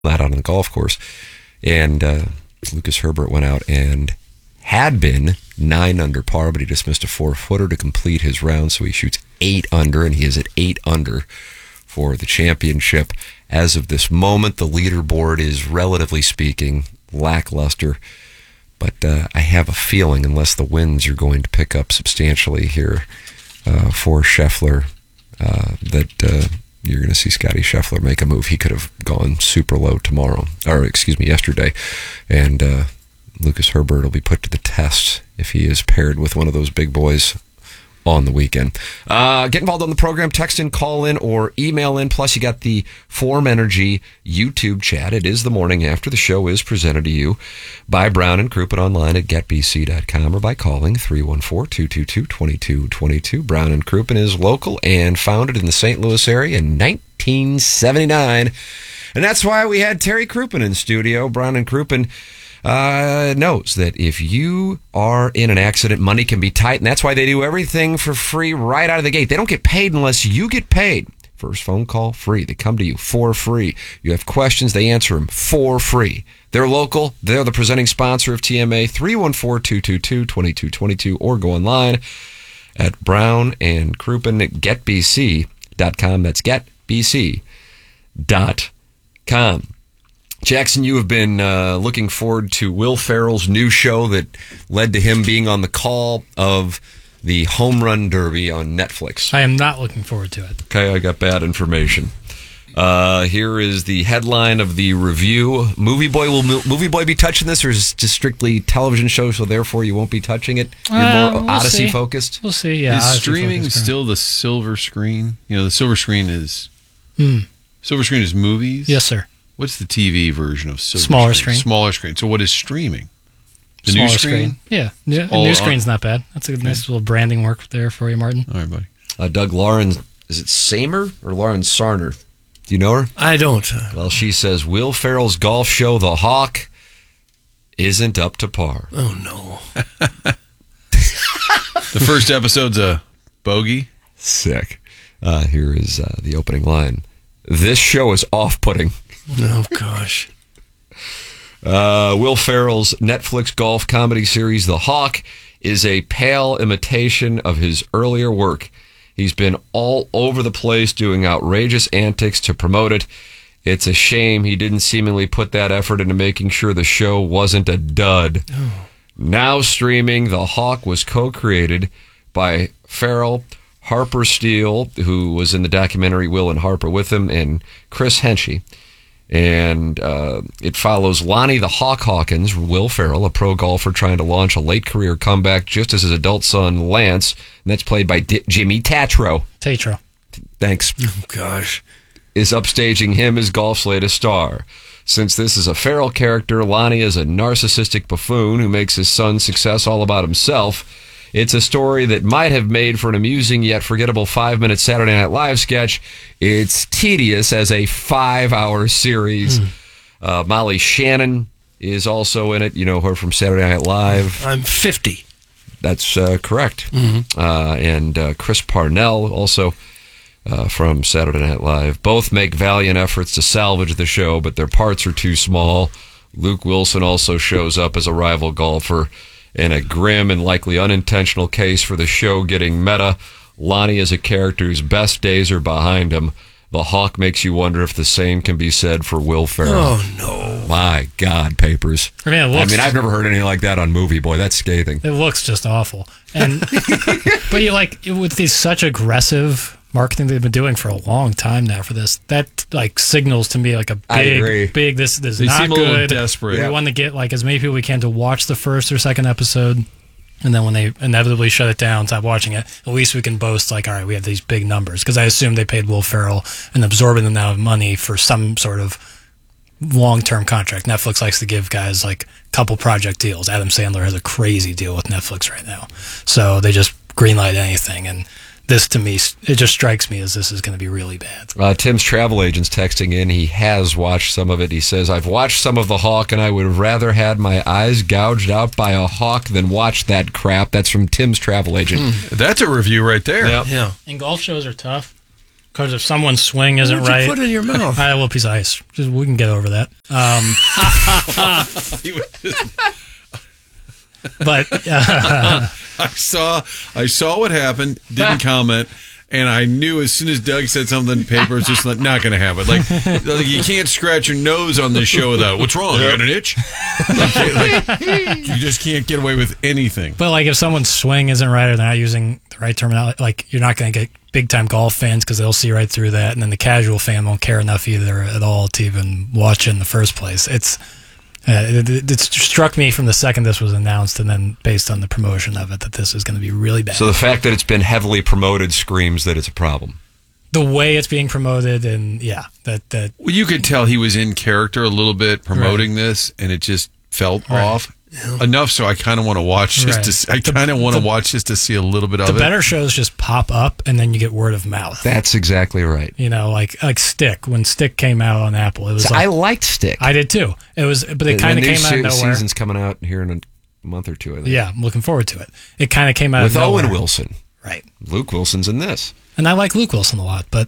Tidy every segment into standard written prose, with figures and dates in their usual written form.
out on the golf course. And Lucas Herbert went out and had been 9 under par, but he just missed a 4-footer to complete his round, so he shoots 8 under, and he is at 8 under for the championship. As of this moment, the leaderboard is, relatively speaking, lackluster, but I have a feeling, unless the winds are going to pick up substantially here for Scheffler, that you're going to see Scotty Scheffler make a move. He could have gone super low yesterday, and Lucas Herbert will be put to the test if he is paired with one of those big boys on the weekend. Get involved on the program. Text in, call in, or email in. Plus, you got the Form Energy YouTube chat. It is the morning after. The show is presented to you by Brown and Crouppen online at getbc.com or by calling 314-222-2222. Brown and Crouppen is local and founded in the St. Louis area in 1979. And that's why we had Terry Crouppen in studio. Brown and Crouppen knows that if you are in an accident, money can be tight, and that's why they do everything for free right out of the gate. They don't get paid unless you get paid. First phone call, free. They come to you for free. You have questions, they answer them for free. They're local. They're the presenting sponsor of TMA. 314-222-2222, or go online at Brown and Crouppen at getbc.com. That's getbc.com. Jackson, you have been looking forward to Will Ferrell's new show that led to him being on the call of the Home Run Derby on Netflix. I am not looking forward to it. Okay, I got bad information. Here is the headline of the review. Movie Boy, will Movie Boy be touching this, or is it just strictly television show, so therefore you won't be touching it? You're more Odyssey focused? We'll see, yeah. Is streaming still the silver screen? You know, the silver screen is... Silver screen is movies? Yes, sir. What's the TV version of silver Smaller screen? Smaller screen. So what is streaming? The Smaller new screen? Yeah. New screen's not bad. That's a nice little branding work there for you, Martin. All right, buddy. Doug Lauren, is it Samer or Lauren Sarner? Do you know her? I don't. Well, she says Will Ferrell's golf show, The Hawk, isn't up to par. Oh, no. The first episode's a bogey. Sick. Here is the opening line. This show is off-putting. Oh, gosh. Will Ferrell's Netflix golf comedy series, The Hawk, is a pale imitation of his earlier work. He's been all over the place doing outrageous antics to promote it. It's a shame he didn't seemingly put that effort into making sure the show wasn't a dud. Oh. Now streaming, The Hawk was co-created by Ferrell, Harper Steele, who was in the documentary Will and Harper with him, and Chris Henshey. And it follows Lonnie the Hawk Hawkins, Will Ferrell, a pro golfer trying to launch a late career comeback just as his adult son, Lance, and that's played by Jimmy Tatro. Thanks. Oh, gosh. Is upstaging him as golf's latest star. Since this is a Ferrell character, Lonnie is a narcissistic buffoon who makes his son's success all about himself. It's a story that might have made for an amusing yet forgettable 5-minute Saturday Night Live sketch. It's tedious as a 5-hour series. Molly Shannon is also in it. You know her from Saturday Night Live. I'm 50. That's correct. And Chris Parnell, also from Saturday Night Live. Both make valiant efforts to salvage the show, but their parts are too small. Luke Wilson also shows up as a rival golfer. In a grim and likely unintentional case for the show getting meta, Lonnie is a character whose best days are behind him. The Hawk makes you wonder if the same can be said for Will Ferrell. Oh, no. My God, Papers. I mean, I've never heard anything like that on Movie Boy. That's scathing. It looks just awful. And but you with these such aggressive marketing they've been doing for a long time now for this, that signals to me like a big this is they not seem good. A little desperate. We want to get as many people we can to watch the first or second episode, and then when they inevitably shut it down, stop watching it, at least we can boast all right, we have these big numbers, because I assume they paid Will Ferrell an absorbent amount of money for some sort of long-term contract. Netflix likes to give guys couple project deals. Adam Sandler has a crazy deal with Netflix right now, so they just greenlight anything. And this, to me, it just strikes me as this is going to be really bad. Tim's travel agent's texting in. He has watched some of it. He says, I've watched some of The Hawk, and I would have rather had my eyes gouged out by a hawk than watch that crap. That's from Tim's travel agent. That's a review right there. Yep. Yeah. And golf shows are tough. Because if someone's swing isn't What'd you right, put in your mouth? I have a little piece of ice. We can get over that. But I saw what happened. Didn't comment. And I knew as soon as Doug said something, the paper was just not going to happen. Like you can't scratch your nose on this show without, what's wrong? You got an itch? You just can't get away with anything. But like if someone's swing isn't right or they're not using the right terminology, like you're not going to get big time golf fans because they'll see right through that, and then the casual fan won't care enough either at all to even watch it in the first place. It struck me from the second this was announced, and then based on the promotion of it, that this is going to be really bad. So the fact that it's been heavily promoted screams that it's a problem. The way it's being promoted, and yeah, that Well, you could tell he was in character a little bit promoting this, and it just felt off enough. So I kind of want to watch just to. I kind of want to watch just to see a little bit of it. The better shows just pop up, and then you get word of mouth. That's exactly right. You know, like Stick. When Stick came out on Apple, it was So I liked Stick. I did too. It was, but it kind of came out of nowhere. Season's coming out here in a month or two, I think. Yeah, I'm looking forward to it. It kind of came out With of nowhere. Owen Wilson. Right. Luke Wilson's in this. And I like Luke Wilson a lot, but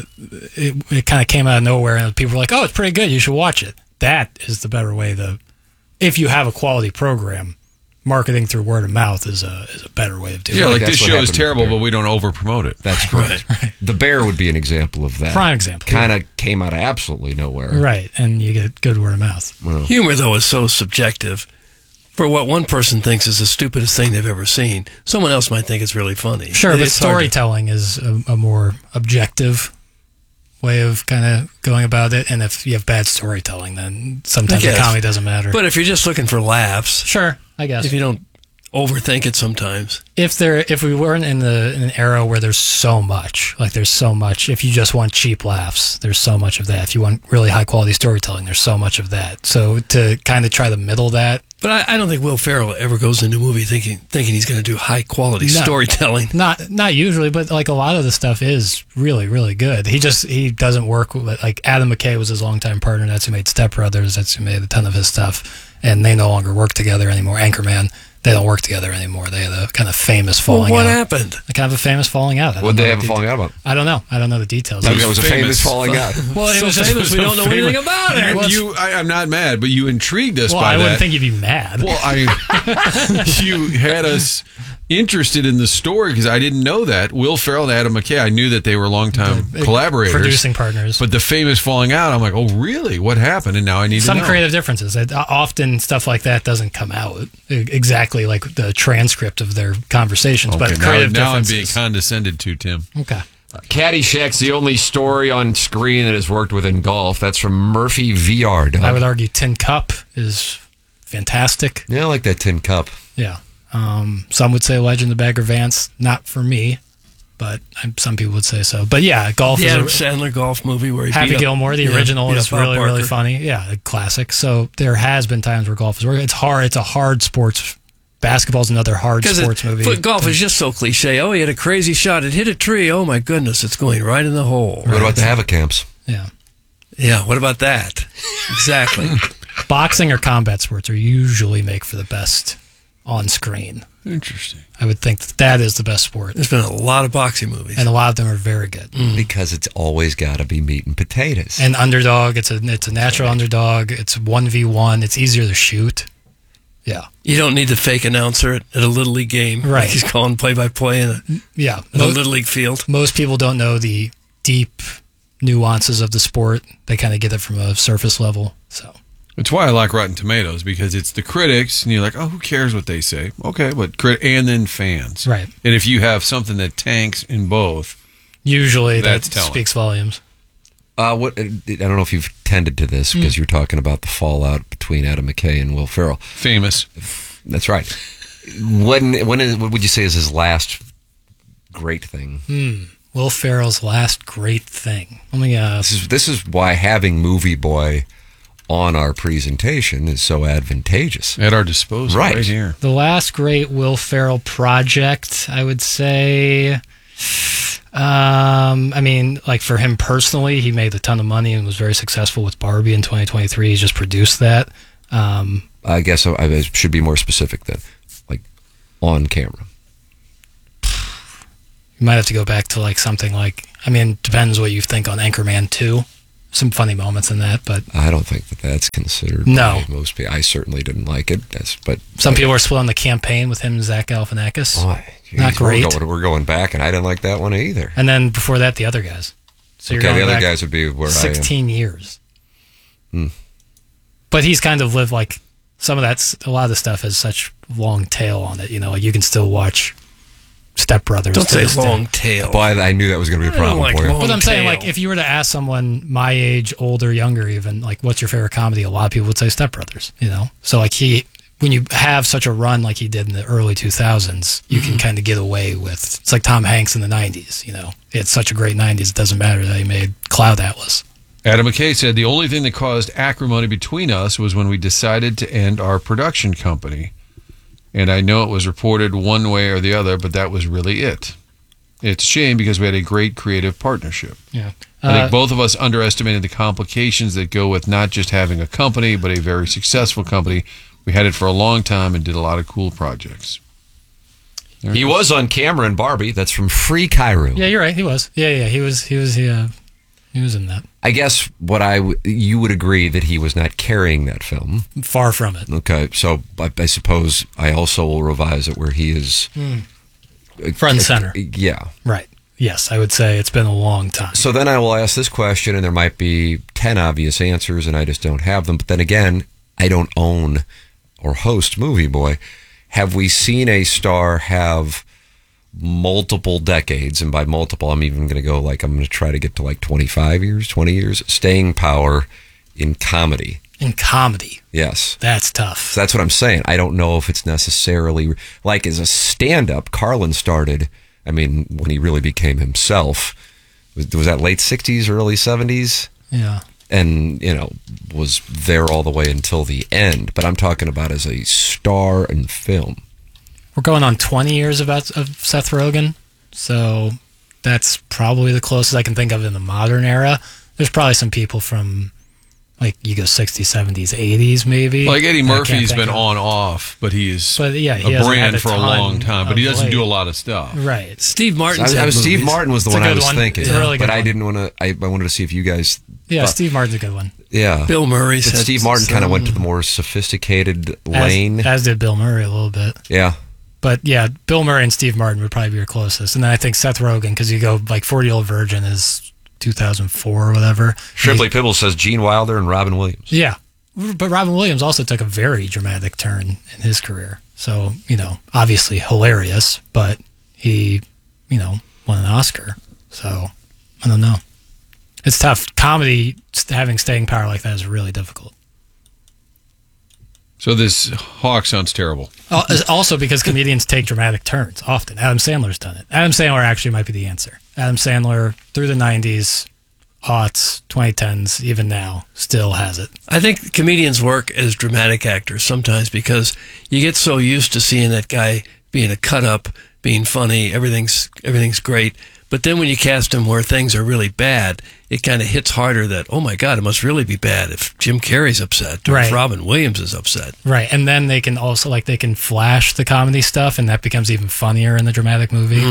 it kind of came out of nowhere, and people were like, "Oh, it's pretty good. You should watch it." That is the better way. If you have a quality program, marketing through word of mouth is a better way of doing it. Yeah, like That's this what show is happened terrible, with the but we don't over promote it. That's correct. Right. The Bear would be an example of that. Prime example. Kind of came out of absolutely nowhere. Right, and you get good word of mouth. Well, Humor, though, is so subjective. For what one person thinks is the stupidest thing they've ever seen, someone else might think it's really funny. Sure, but It's hard to- storytelling is a more objective way of kind of going about it. And if you have bad storytelling, then sometimes I the guess. comedy doesn't matter. But if you're just looking for laughs, Sure, I guess. if you don't overthink it sometimes. If we weren't in an era where there's so much, if you just want cheap laughs, there's so much of that. If you want really high quality storytelling, there's so much of that. So to kind of try to middle that, But I don't think Will Ferrell ever goes into a movie thinking he's going to do high quality No. storytelling. not usually, but like a lot of the stuff is really, really good. He doesn't work with, like Adam McKay was his longtime partner. That's who made Step Brothers. That's who made a ton of his stuff. And they no longer work together anymore. Anchorman, they don't work together anymore. They had a kind of famous falling Well, what out. happened? Kind of a famous falling out. what they have a falling out about? I don't know. I don't know the details. Maybe it was a famous famous. falling out. Well, it So was just famous, we don't know anything about it. I'm not mad, but you intrigued us Well, by I that. wouldn't think you'd be mad. Well, you had us interested in the story because I didn't know that. Will Ferrell and Adam McKay, I knew that they were longtime collaborators. Producing partners. But the famous falling out, I'm like, oh, really? What happened? And now I need Some to know. creative differences. Often stuff like that doesn't come out exactly like the transcript of their conversations, but Okay, creative now I'm differences. being condescended to, Tim. Okay. Caddyshack's the only story on screen that has worked within golf. That's from Murphy VR. Doug. I would argue Tin Cup is fantastic. Yeah, I like that tin cup. Yeah. Some would say Legend of Bagger Vance. Not for me, but some people would say so. But yeah, golf The is Adam a Sandler golf movie where he Happy beat up- Gilmore. The yeah, original beat is up Bob really, really Barker. funny. Yeah, a classic. So there has been times where golf is working. It's hard. It's a hard sports. Basketball's another hard sports movie. But golf is just so cliche. Oh, he had a crazy shot. It hit a tree. Oh, my goodness. It's going right in the hole. What about the Havoc camps? Yeah. Yeah, what about that? Exactly. Boxing or combat sports are usually make for the best on screen. Interesting. I would think that is the best sport. There's been a lot of boxing movies. And a lot of them are very good. Because it's always got to be meat and potatoes. And underdog, it's a natural underdog. It's 1v1. It's easier to shoot. Yeah. You don't need the fake announcer at a Little League game. Right. Like he's calling play-by-play in Yeah. a Little League field. Most people don't know the deep nuances of the sport. They kind of get it from a surface level. So It's why I like Rotten Tomatoes, because it's the critics, and you're like, oh, who cares what they say? Okay, but and then fans. Right. And if you have something that tanks in both, usually That's that telling. speaks volumes. I don't know if you've tended to this because you're talking about the fallout between Adam McKay and Will Ferrell. famous. That's right. What would you say is his last great thing? Will Ferrell's last great thing. Let me This is why having Movie Boy on our presentation is so advantageous. At our disposal, Right. right here. the last great Will Ferrell project, I would say. I mean, like for him personally, he made a ton of money and was very successful with Barbie in 2023. He's just produced that. I guess I should be more specific then, like on camera. You might have to go back to like something like I mean, depends what you think on Anchorman 2. Some funny moments in that, but I don't think that that's considered. No. By most people. I certainly didn't like it. But some people are split on the campaign with him and Zach Galifianakis. Oh, geez, Not great. We're going back, and I didn't like that one either. And then before that, the other guys. So you're Okay, going the other back guys would be where 16 years. Hmm. But he's kind of lived like some of that's a lot of the stuff has such long tail on it. You know, like you can still watch Step Brothers. Don't to say this day. long tail. I am. Boy, I knew that was going to be a I don't problem like for you. long- But I'm saying, tail. like, if you were to ask someone my age, older, younger, even, like, what's your favorite comedy? A lot of people would say Step Brothers, you know? So, like, when you have such a run like he did in the early 2000s, you can kind of get away with, it's like Tom Hanks in the 90s, you know? It's such a great 90s, it doesn't matter that he made Cloud Atlas. Adam McKay said the only thing that caused acrimony between us was when we decided to end our production company. And I know it was reported one way or the other, but that was really it. It's a shame because we had a great creative partnership. Yeah. I think both of us underestimated the complications that go with not just having a company, but a very successful company. We had it for a long time and did a lot of cool projects. He was on camera in Barbie. That's from Free Cairo. Yeah, you're right. He was. Yeah, he was in that. I guess you would agree that he was not carrying that film. Far from it. Okay, so I suppose I also will revise it where he is Front and center. Yeah. Right. Yes, I would say it's been a long time. So then I will ask this question, and there might be 10 obvious answers, and I just don't have them. But then again, I don't own or host Movie Boy. Have we seen a star have multiple decades, and by multiple, I'm even going to go I'm going to try to get to 25 years, 20 years, staying power in comedy? In comedy. Yes. That's tough. So that's what I'm saying. I don't know if it's necessarily as a stand-up. Carlin started, when he really became himself, was that late 60s, early 70s? Yeah. And, was there all the way until the end. But I'm talking about as a star in film. We're going on 20 years of Seth Rogen, so that's probably the closest I can think of in the modern era. There's probably some people from, you go 60s, 70s, 80s, maybe. Like Eddie I can't Murphy's think been of. on off, but he is But, yeah, he a hasn't had brand a for a ton long time. But he of doesn't do a late. lot of stuff. Right. Steve Martin's had Steve movies. Martin was the It's a one I good was one. thinking. It's a really good but I one. didn't want to. I wanted to see if you guys. Yeah, thought- Steve Martin's a good one. Yeah. Bill Murray's But had Steve Martin kind of some- went to the more sophisticated lane. As did Bill Murray a little bit. Yeah. But yeah, Bill Murray and Steve Martin would probably be your closest. And then I think Seth Rogen, because you go 40-Year-Old Virgin is 2004 or whatever. Shipley Pibble says Gene Wilder and Robin Williams. Yeah. But Robin Williams also took a very dramatic turn in his career. So, obviously hilarious, but he, won an Oscar. So, I don't know. It's tough. Comedy, having staying power like that is really difficult. So this Hawk sounds terrible. Also because comedians take dramatic turns often. Adam Sandler's done it. Adam Sandler actually might be the answer. Adam Sandler, through the 90s, aughts, 2010s, even now, still has it. I think comedians work as dramatic actors sometimes because you get so used to seeing that guy being a cut-up, being funny, everything's great. But then when you cast him where things are really bad, it kind of hits harder that, oh my God, it must really be bad if Jim Carrey's upset or if Right. Robin Williams is upset. Right. And then they can also, they can flash the comedy stuff, and that becomes even funnier in the dramatic movie,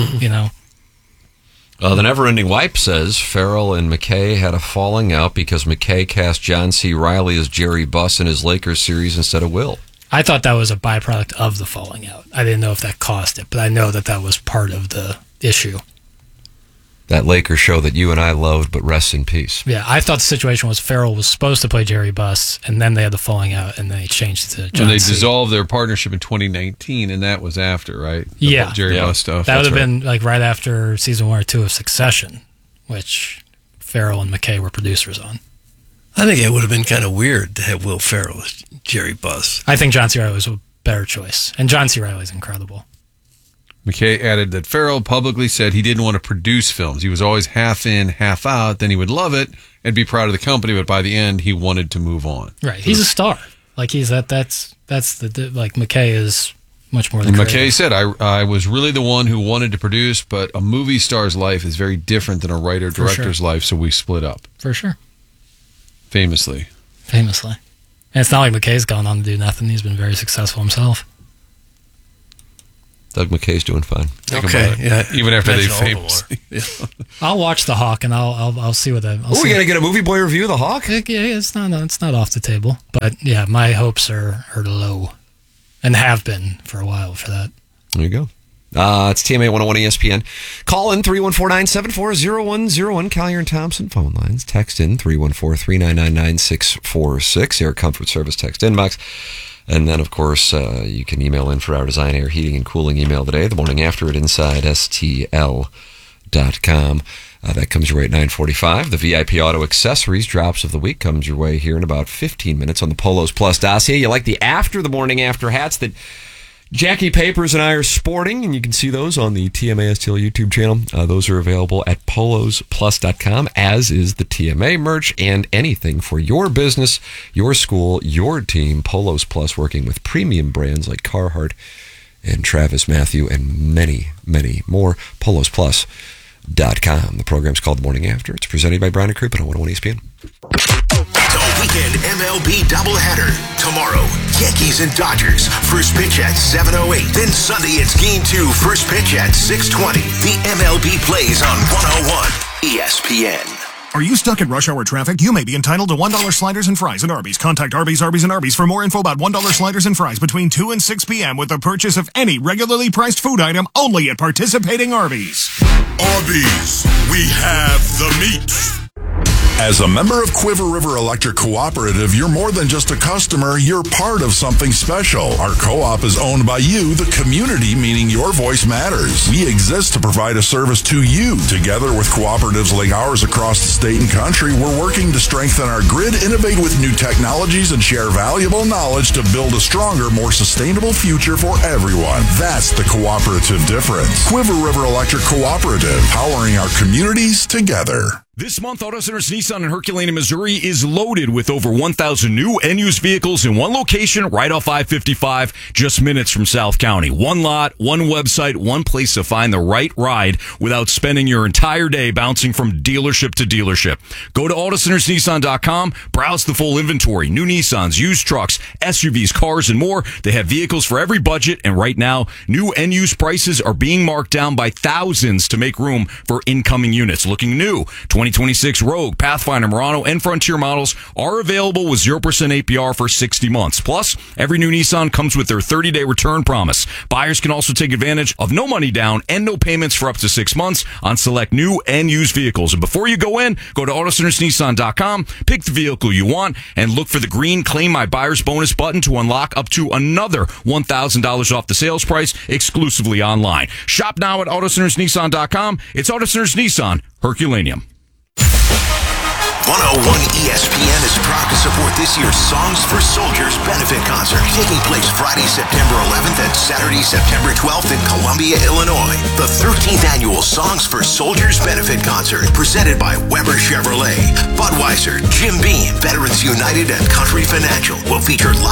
The Never-Ending Wipe says Farrell and McKay had a falling out because McKay cast John C. Reilly as Jerry Buss in his Lakers series instead of Will. I thought that was a byproduct of the falling out. I didn't know if that caused it, but I know that was part of the issue. That Lakers show that you and I loved, but rest in peace. Yeah, I thought the situation was Farrell was supposed to play Jerry Buss, and then they had the falling out, and they changed it to John And they C. dissolved their partnership in 2019, and that was after, right? The Yeah. whole Jerry Yeah. Buss stuff. That would That's have right. been right after season 1 or 2 of Succession, which Farrell and McKay were producers on. I think it would have been kind of weird to have Will Ferrell as Jerry Buss. I think John C. Reilly was a better choice, and John C. Reilly's incredible. McKay added that Farrell publicly said he didn't want to produce films. He was always half in, half out. Then he would love it and be proud of the company, but by the end, he wanted to move on. Right, he's a star. He's that's McKay is much more than And creative. McKay said, I was really the one who wanted to produce, but a movie star's life is very different than a writer-director's life, so we split up, For sure. famously. Famously. And it's not like McKay's gone on to do nothing. He's been very successful himself. Doug McKay's doing fine. Okay, yeah. Even after they Imagine all famous. the war. Yeah. I'll watch The Hawk and I'll see what that. Are we going to get a Movie Boy review of The Hawk? Yeah, it's not off the table, but yeah, my hopes are low, and have been for a while for that. There you go. It's TMA 101 ESPN. Call in 314-974-0101. Collier and Thompson phone lines. Text in 314-399-9646. Air Comfort Service text inbox. And then, of course, you can email in for our Design Air Heating and Cooling email today, the morning after at InsideSTL.com. That comes your way at 9:45. The VIP Auto Accessories Drops of the Week comes your way here in about 15 minutes on the Polos Plus dossier. You like the the morning after hats that Jackie Papers and I are sporting, and you can see those on the TMA STL YouTube channel. Those are available at polosplus.com, as is the TMA merch and anything for your business, your school, your team. Polos Plus, working with premium brands like Carhartt and Travis Matthew and many, many more. polosplus.com. The program's called The Morning After. It's presented by Brian and Crouppen on 101 ESPN. The weekend MLB doubleheader. Tomorrow, Yankees and Dodgers. First pitch at 7:08. Then Sunday, it's Game 2. First pitch at 6:20. The MLB plays on 101 ESPN. Are you stuck in rush hour traffic? You may be entitled to $1 sliders and fries at Arby's. Contact Arby's and Arby's for more info about $1 sliders and fries between 2 and 6 p.m. with the purchase of any regularly priced food item only at participating Arby's. Arby's, we have the meat. As a member of Quiver River Electric Cooperative, you're more than just a customer, you're part of something special. Our co-op is owned by you, the community, meaning your voice matters. We exist to provide a service to you. Together with cooperatives like ours across the state and country, we're working to strengthen our grid, innovate with new technologies, and share valuable knowledge to build a stronger, more sustainable future for everyone. That's the cooperative difference. Quiver River Electric Cooperative, powering our communities together. This month, Auto Centers Nissan in Herculaneum, Missouri is loaded with over 1,000 new and used vehicles in one location right off I-55, just minutes from South County. One lot, one website, one place to find the right ride without spending your entire day bouncing from dealership to dealership. Go to AutoCentersNissan.com, browse the full inventory, new Nissans, used trucks, SUVs, cars, and more. They have vehicles for every budget, and right now, new and used prices are being marked down by thousands to make room for incoming units. Looking new, 2026 Rogue, Pathfinder, Murano, and Frontier models are available with 0% APR for 60 months. Plus, every new Nissan comes with their 30-day return promise. Buyers can also take advantage of no money down and no payments for up to 6 months on select new and used vehicles. And before you go in, go to AutoCentersNissan.com, pick the vehicle you want, and look for the green Claim My Buyer's Bonus button to unlock up to another $1,000 off the sales price exclusively online. Shop now at AutoCentersNissan.com. It's Auto Centers Nissan, Herculaneum. 101 ESPN is proud to support this year's Songs for Soldiers benefit concert, taking place Friday, September 11th and Saturday, September 12th in Columbia, Illinois. The 13th annual Songs for Soldiers benefit concert, presented by Weber Chevrolet, Budweiser, Jim Beam, Veterans United, and Country Financial, will feature